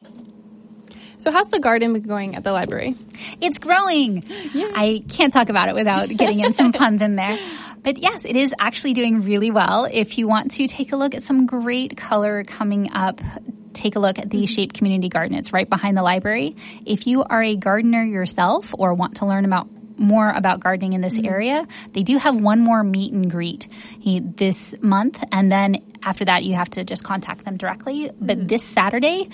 So how's the garden been going at the library? It's growing. Yeah. I can't talk about it without getting in some puns in there. But yes, it is actually doing really well. If you want to take a look at some great color coming up, take a look at the Shape Community Garden. It's right behind the library. If you are a gardener yourself or want to learn more about gardening in this area, they do have one more meet and greet this month. And then after that, you have to just contact them directly. But this Saturday,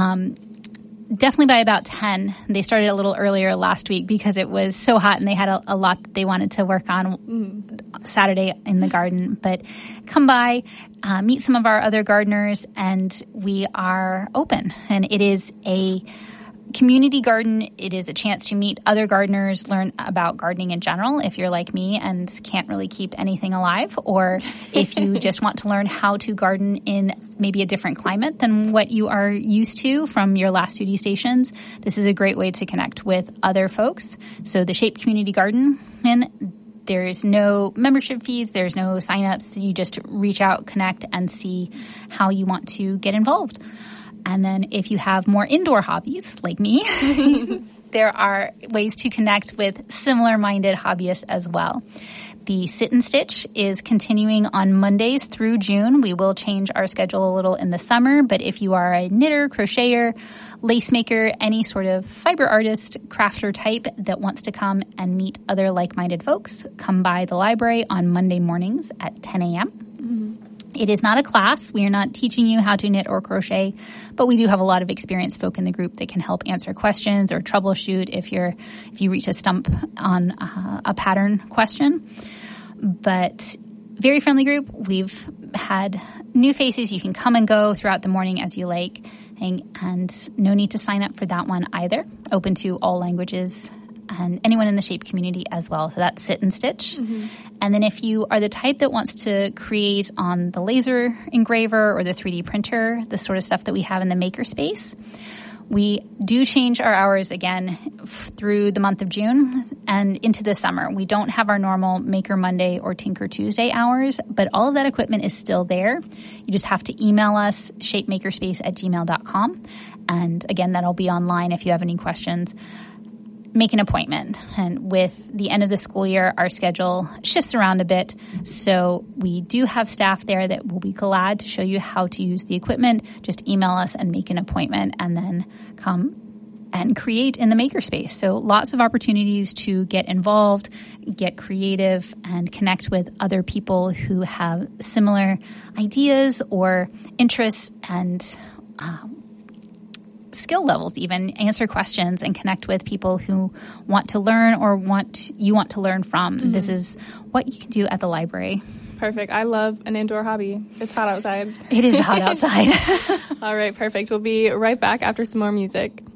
definitely by about 10. They started a little earlier last week because it was so hot and they had a lot that they wanted to work on Saturday in the garden. But come by, meet some of our other gardeners, and we are open. And it is a community garden. It is a chance to meet other gardeners, learn about gardening in general if you're like me and can't really keep anything alive, or if you just want to learn how to garden in maybe a different climate than what you are used to from your last duty stations. This is a great way to connect with other folks. So the Shape Community Garden, and there's no membership fees, there's no signups. You just reach out, connect, and see how you want to get involved. And then if you have more indoor hobbies like me, there are ways to connect with similar-minded hobbyists as well. The Sit and Stitch is continuing on Mondays through June. We will change our schedule a little in the summer, but if you are a knitter, crocheter, lace maker, any sort of fiber artist, crafter type that wants to come and meet other like-minded folks, come by the library on Monday mornings at 10 a.m. It is not a class. We are not teaching you how to knit or crochet, but we do have a lot of experienced folk in the group that can help answer questions or troubleshoot if you reach a stump on a pattern question. But very friendly group. We've had new faces. You can come and go throughout the morning as you like, and no need to sign up for that one either. Open to all languages and anyone in the Shape community as well. So that's Sit and Stitch. And then if you are the type that wants to create on the laser engraver or the 3D printer, the sort of stuff that we have in the makerspace, we do change our hours again through the month of June and into the summer. We don't have our normal Maker Monday or Tinker Tuesday hours, but all of that equipment is still there. You just have to email us, shapemakerspace@gmail.com. And again, that'll be online if you have any questions. Make an appointment. And with the end of the school year, our schedule shifts around a bit. So we do have staff there that will be glad to show you how to use the equipment. Just email us and make an appointment and then come and create in the makerspace. So lots of opportunities to get involved, get creative, and connect with other people who have similar ideas or interests and skill levels, even answer questions and connect with people who want to learn or you want to learn from. This is what you can do at the library. Perfect. I love an indoor hobby. It's hot outside. It is hot outside. All right, perfect. We'll be right back after some more music.